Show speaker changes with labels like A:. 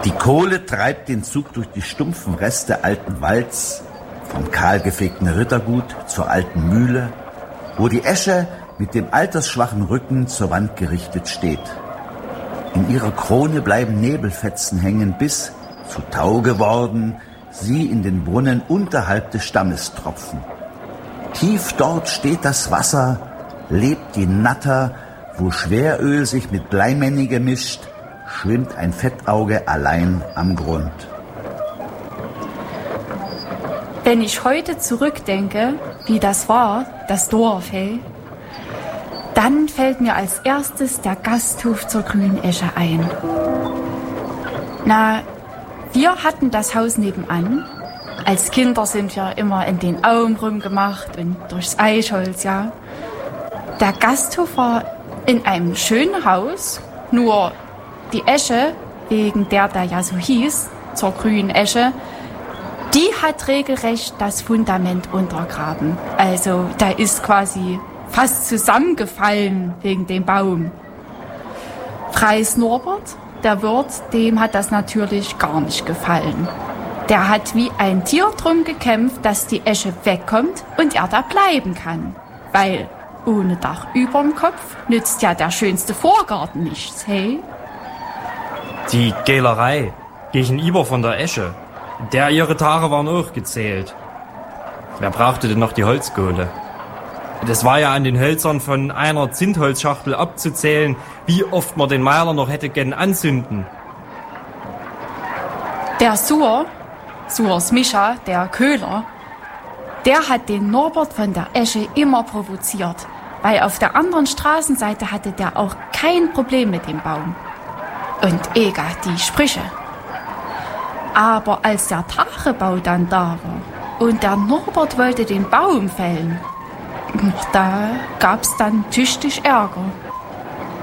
A: Die Kohle treibt den Zug durch die stumpfen Reste alten Walds, vom kahlgefegten Rittergut zur alten Mühle, wo die Esche mit dem altersschwachen Rücken zur Wand gerichtet steht. In ihrer Krone bleiben Nebelfetzen hängen, bis, zu Tau geworden, sie in den Brunnen unterhalb des Stammes tropfen. Tief dort steht das Wasser, lebt die Natter, wo Schweröl sich mit Bleimänni gemischt, schwimmt ein Fettauge allein am Grund.
B: Wenn ich heute zurückdenke, wie das war, das Dorf, hey, dann fällt mir als erstes der Gasthof zur Grünen Esche ein. Na, wir hatten das Haus nebenan. Als Kinder sind wir immer in den Auen rumgemacht und durchs Eichholz, ja. Der Gasthof war in einem schönen Haus, nur die Esche, wegen der ja so hieß, zur Grünen Esche, die hat regelrecht das Fundament untergraben. Also da ist quasi fast zusammengefallen wegen dem Baum. Freis Norbert, der Wirt, dem hat das natürlich gar nicht gefallen. Der hat wie ein Tier drum gekämpft, dass die Esche wegkommt und er da bleiben kann. Weil ohne Dach überm Kopf nützt ja der schönste Vorgarten nichts, hey?
C: Die Gälerei gegenüber von der Esche, der ihre Tage waren auch gezählt. Wer brauchte denn noch die Holzkohle? Das war ja an den Hölzern von einer Zündholzschachtel abzuzählen, wie oft man den Meiler noch hätte gern anzünden.
B: Der Suors Mischa, der Köhler, der hat den Norbert von der Esche immer provoziert, weil auf der anderen Straßenseite hatte der auch kein Problem mit dem Baum. Und Ega, die Sprüche. Aber als der Tagebau dann da war und der Norbert wollte den Baum fällen, da gab's dann tüchtig Ärger.